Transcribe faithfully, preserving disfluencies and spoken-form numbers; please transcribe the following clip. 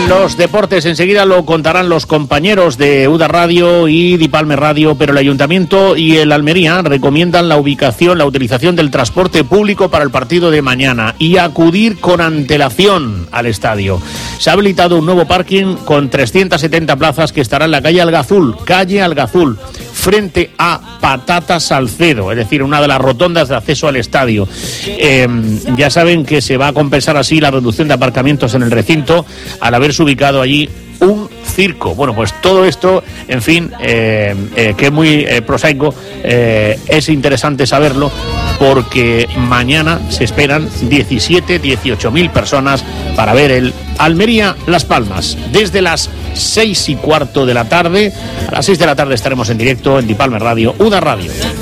Los deportes enseguida lo contarán los compañeros de U D A Radio y Dipalme Radio, pero el Ayuntamiento y el Almería recomiendan la ubicación, la utilización del transporte público para el partido de mañana y acudir con antelación al estadio. Se ha habilitado un nuevo parking con trescientas setenta plazas que estará en la calle Algazul, calle Algazul, frente a Patata Salcedo, es decir, una de las rotondas de acceso al estadio. Eh, ya saben que se va a compensar así la reducción de aparcamientos en el recinto al haberse ubicado allí un circo. Bueno, pues todo esto, en fin, eh, eh, que es muy eh, prosaico, eh, es interesante saberlo porque mañana se esperan diecisiete, dieciocho mil personas para ver el Almería Las Palmas. Desde las seis y cuarto de la tarde, a las seis de la tarde estaremos en directo en Dipalme Radio, U D A Radio.